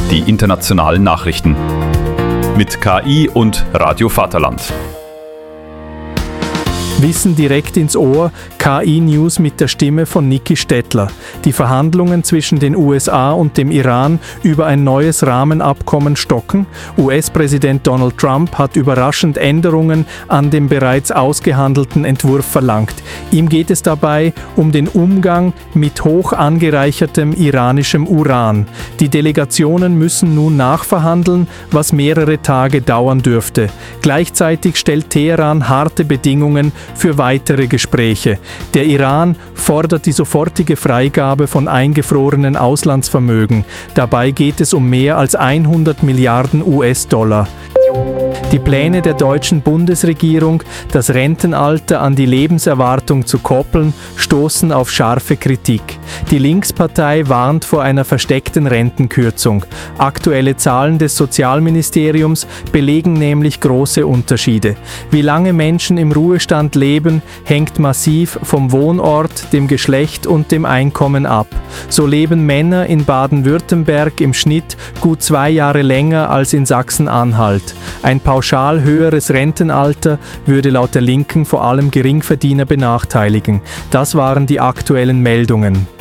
die internationalen Nachrichten. Mit KI und Radio Vaterland. Wissen direkt ins Ohr, KI-News mit der Stimme von Niki Stettler. Die Verhandlungen zwischen den USA und dem Iran über ein neues Rahmenabkommen stocken. US-Präsident Donald Trump hat überraschend Änderungen an dem bereits ausgehandelten Entwurf verlangt. Ihm geht es dabei um den Umgang mit hoch angereichertem iranischem Uran. Die Delegationen müssen nun nachverhandeln, was mehrere Tage dauern dürfte. Gleichzeitig stellt Teheran harte Bedingungen für weitere Gespräche. Der Iran fordert die sofortige Freigabe von eingefrorenen Auslandsvermögen. Dabei geht es um mehr als 100 Milliarden US-Dollar. Die Pläne der deutschen Bundesregierung, das Rentenalter an die Lebenserwartung zu koppeln, stoßen auf scharfe Kritik. Die Linkspartei warnt vor einer versteckten Rentenkürzung. Aktuelle Zahlen des Sozialministeriums belegen nämlich große Unterschiede. Wie lange Menschen im Ruhestand leben, hängt massiv vom Wohnort, dem Geschlecht und dem Einkommen ab. So leben Männer in Baden-Württemberg im Schnitt gut 2 Jahre länger als in Sachsen-Anhalt. Ein pauschal höheres Rentenalter würde laut der Linken vor allem Geringverdiener benachteiligen. Das waren die aktuellen Meldungen.